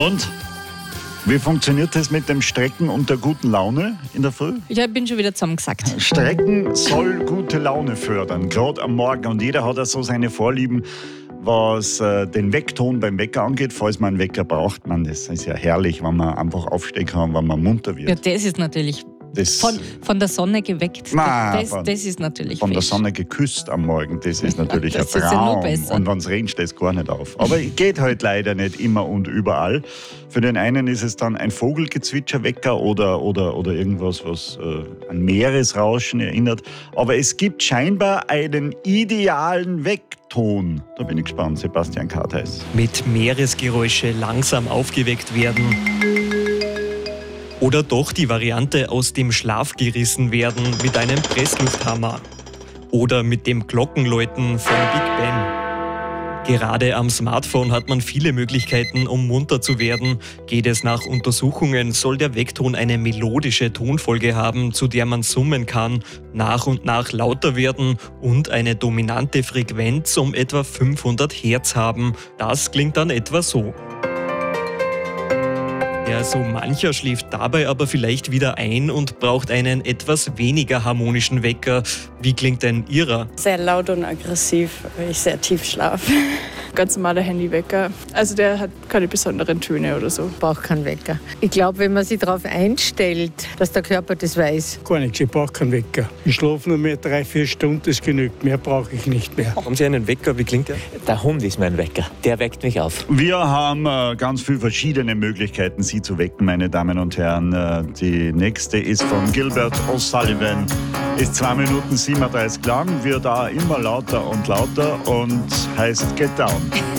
Und wie funktioniert das mit dem Strecken und der guten Laune in der Früh? Ich bin schon wieder zusammengesackt. Strecken soll gute Laune fördern, gerade am Morgen. Und jeder hat ja so seine Vorlieben, was den Weckton beim Wecker angeht. Falls man einen Wecker braucht, das ist ja herrlich, wenn man einfach aufstehen kann, wenn man munter wird. Ja, das ist natürlich von der Sonne geweckt. Das ist natürlich von der frisch. Sonne geküsst am Morgen, das ist natürlich Das ein ist ja noch Traum. besser. Und wenn es regnet, steht es gar nicht auf. Aber geht halt leider nicht immer und überall. Für den einen ist es dann ein Vogelgezwitscherwecker oder irgendwas, was an Meeresrauschen erinnert. Aber es gibt scheinbar einen idealen Weckton. Da bin ich gespannt, Sebastian Kartheis. Mit Meeresgeräusche langsam aufgeweckt werden. Oder doch die Variante aus dem Schlaf gerissen mit einem Presslufthammer. Oder mit dem Glockenläuten von Big Ben. Gerade am Smartphone hat man viele Möglichkeiten, um munter zu werden. Geht es nach Untersuchungen, soll der Weckton eine melodische Tonfolge haben, zu der man summen kann, nach und nach lauter werden und eine dominante Frequenz um etwa 500 Hertz haben. Das klingt dann etwa so. Ja, so mancher schläft dabei aber vielleicht wieder ein und braucht einen etwas weniger harmonischen Wecker. Wie klingt denn Ihrer? Sehr laut und aggressiv, weil ich sehr tief schlafe. Ganz normaler Handywecker. Also der hat keine besonderen Töne oder so. Ich brauche keinen Wecker. Ich glaube, wenn man sich darauf einstellt, dass der Körper das weiß. Gar nichts, ich brauche keinen Wecker. Ich schlafe nur mehr 3-4 Stunden, das genügt. Mehr brauche ich nicht mehr. Haben Sie einen Wecker? Wie klingt der? Der Hund ist mein Wecker. Der weckt mich auf. Wir haben ganz viele verschiedene Möglichkeiten, Sie zu wecken, meine Damen und Herren. Die nächste ist von Gilbert O'Sullivan. Ist 2 Minuten 37 lang, wird da immer lauter und lauter und heißt Get Down.